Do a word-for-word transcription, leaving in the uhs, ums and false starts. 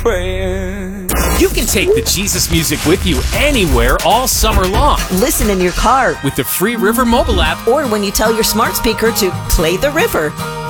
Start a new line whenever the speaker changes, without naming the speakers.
praying.
You can take the Jesus music with you anywhere all summer long
Listen in your car
with the free River mobile app.
or when you tell your smart speaker to play the river.